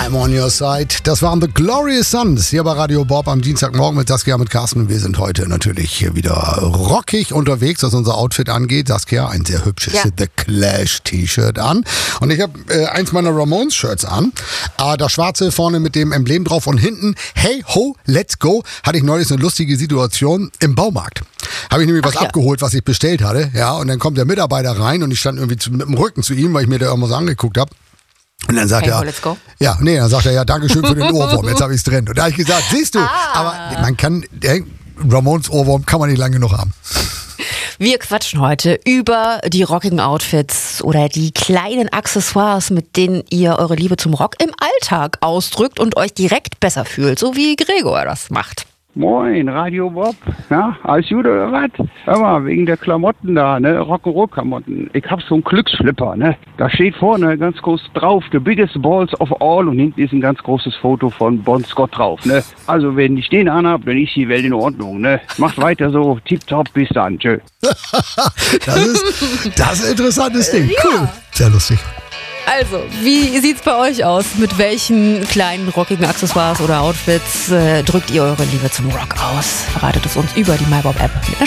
I'm on your side. Das waren The Glorious Sons hier bei Radio Bob am Dienstagmorgen mit Saskia, mit Carsten. Und wir sind heute natürlich hier wieder rockig unterwegs, was unser Outfit angeht. Saskia, ein sehr hübsches The Clash T-Shirt an. Und ich habe eins meiner Ramones-Shirts an. Das schwarze vorne mit dem Emblem drauf und hinten Hey Ho, Let's Go. Hatte ich neulich eine lustige Situation im Baumarkt. Habe ich nämlich was abgeholt, was ich bestellt hatte. Ja, und dann kommt der Mitarbeiter rein und ich stand irgendwie mit dem Rücken zu ihm, weil ich mir da irgendwas angeguckt habe. Und dann sagt er, let's go. Dann sagt er, ja, Dankeschön für den Ohrwurm, jetzt habe ich es drin. Und da habe ich gesagt, siehst du, aber man kann, Ramones Ohrwurm kann man nicht lange genug haben. Wir quatschen heute über die rockigen Outfits oder die kleinen Accessoires, mit denen ihr eure Liebe zum Rock im Alltag ausdrückt und euch direkt besser fühlt, so wie Gregor das macht. Moin, Radio Bob. Na, alles gut oder was? Hör mal, wegen der Klamotten da, ne? Rock'n'Roll-Klamotten. Ich hab so einen Glücksflipper, ne? Da steht vorne ganz groß drauf, the biggest balls of all, und hinten ist ein ganz großes Foto von Bon Scott drauf, ne? Also, wenn ich den anhab, dann ist die Welt in Ordnung, ne? Macht weiter so, tipptopp, bis dann, tschö. Das ist ein interessantes Ding. Cool. Sehr lustig. Also, wie sieht's bei euch aus? Mit welchen kleinen rockigen Accessoires oder Outfits drückt ihr eure Liebe zum Rock aus? Verratet es uns über die MyBob-App mit einer